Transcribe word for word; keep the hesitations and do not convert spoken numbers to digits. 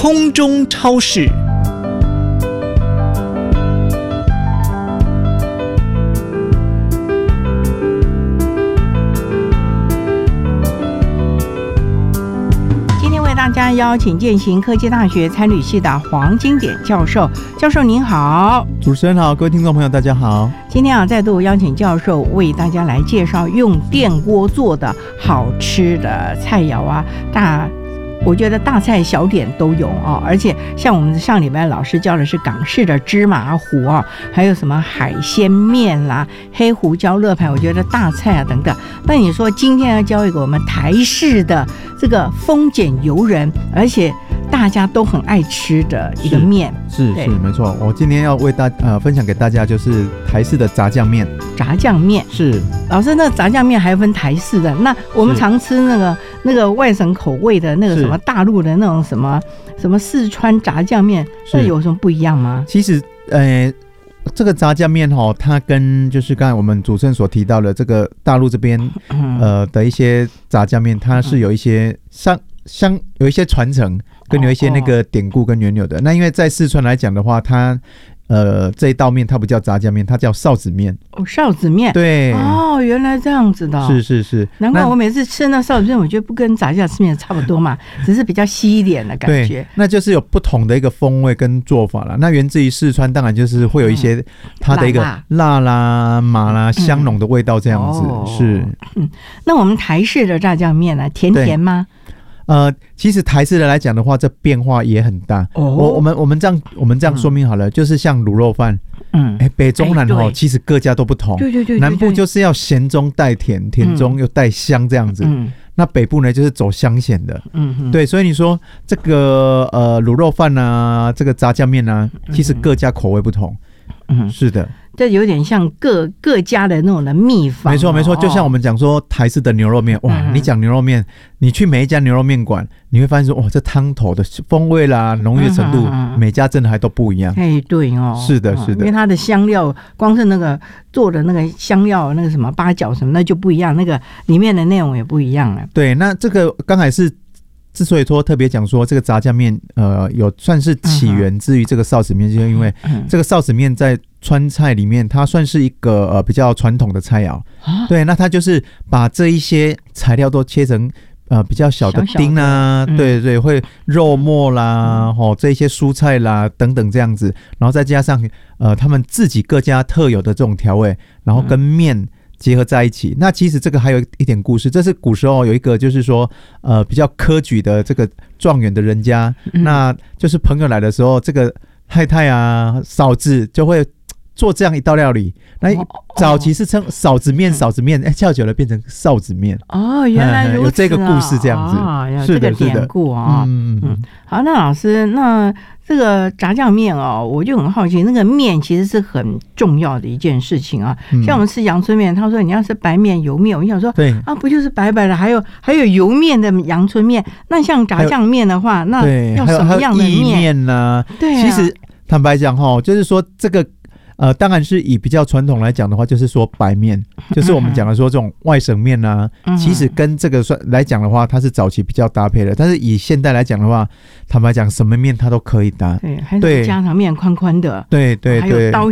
空中超市。 大家邀请健行科技大学参旅系的黄金典教授。教授您好。 主持人好，各位听众朋友大家好。 今天啊，再度邀请教授为大家来介绍用电锅做的好吃的菜肴啊，大我觉得大菜小点都有哦，而且像我们上礼拜老师教的是港式的芝麻糊啊，还有什么海鲜面啦、黑胡椒乐排，我觉得大菜啊等等。那你说今天要教一个我们台式的这个丰俭由人，而且大家都很爱吃的一个面， 是 是, 是没错。我今天要为大呃分享给大家就是台式的炸酱面。 炸酱面是老师，那炸酱面还分台式的，那我们常吃那个那个外省口味的那个什么大陆的那种什么什么四川炸酱面，那有什么不一样吗？ 其实呃。这个炸酱面哈，它跟就是刚才我们主持人所提到的这个大陆这边、嗯、呃的一些炸酱面，它是有一些相相有一些传承，跟有一些那个典故跟缘由的。哦哦那因为在四川来讲的话，它呃这一道面它不叫炸酱面，它叫臊子面。 哦，臊子面。对。哦，原来这样子的、哦。 是是是。 难怪我每次吃那臊子面，我觉得不跟炸酱面差不多嘛，只是比较稀一点的感觉。 对，那就是有不同的一个风味跟做法啦。那源自于四川，当然就是会有一些它的一个辣啦、麻啦、香浓的味道这样子。嗯哦、是。 嗯，那我们台式的炸酱面呢，甜甜吗？ 呃，其实台式的来讲的话，这变化也很大。哦，我我们我们这样我们这样说明好了，嗯、就是像卤肉饭，嗯，哎，北中南哈、欸，其实各家都不同。对对 对, 对, 对，南部就是要咸中带甜，甜中又带香这样子。嗯，那北部呢就是走香咸的。嗯，对，所以你说这个呃卤肉饭啊，这个炸酱面啊，其实各家口味不同。嗯，是的。 这有点像各各家的那种的秘方、哦， 没错没错，就像我们讲说台式的牛肉面，哇，嗯、你讲牛肉面，你去每一家牛肉面馆，你会发现说，哇，这汤头的风味啦、浓郁程度，嗯、每家真的还都不一样。哎， 对哦， 是的，是的， 因为它的香料，光是那个做的那个香料，那个什么八角什么，那就不一样，那个里面的内容也不一样了。 对，那这个刚才是。之所以说特别讲说这个炸酱面，呃，有算是起源自于这个臊子面，就是因为这个臊子面在川菜里面，它算是一个呃比较传统的菜肴。对，那它就是把这一些材料都切成呃比较小的丁啊，小小对对，会肉末啦，吼、嗯、这一些蔬菜啦等等这样子，然后再加上呃他们自己各家特有的这种调味，然后跟面。结合在一起，那其实这个还有一点故事，这是古时候有一个就是说，呃，比较科举的这个状元的人家，嗯、那就是朋友来的时候，这个太太啊、嫂子就会做这样一道料理。那早期是称臊子面，臊子面，哎，叫久了变成臊子面。 哦，原来如此、啊嗯， 有这个故事这样子， 哦、是的，这个典故啊、哦。 嗯嗯，好，那老师，那这个炸酱面哦，我就很好奇，那个面其实是很重要的一件事情啊。嗯、像我们吃阳春面，他说你要吃白面、油面，我想说，对啊，不就是白白的，还有还有油面的阳春面。那像炸酱面的话，那要什么样的面？ 意面呢？对、啊，其实坦白讲哈，就是说这个。呃，当然是以比较传统来讲的话，就是说白面，就是我们讲的说这种外省面啊，嗯、其实跟这个算来讲的话，它是早期比较搭配的。但是以现代来讲的话，坦白讲，什么面它都可以搭。 对，还是家常面宽宽的。 对对对，还有刀